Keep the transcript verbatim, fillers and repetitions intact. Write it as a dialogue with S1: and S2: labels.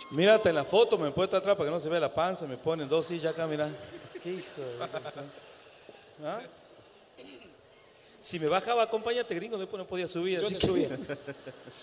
S1: Mírate en la foto, me he puesto atrás para que no se vea la panza, me ponen dos sillas acá, mira. Qué hijo de... ¿Ah? Si me bajaba, acompáñate, gringo, después no podía subir.
S2: Yo
S1: Así
S2: te
S1: que...
S2: subía.